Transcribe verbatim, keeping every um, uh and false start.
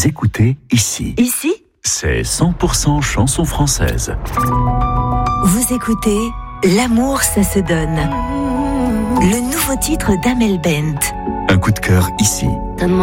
Vous écoutez ici. Ici, c'est cent pour cent chanson française. vous écoutez L'amour, ça se donne. Le nouveau titre d'Amel Bent. Un coup de cœur ici. Donne-moi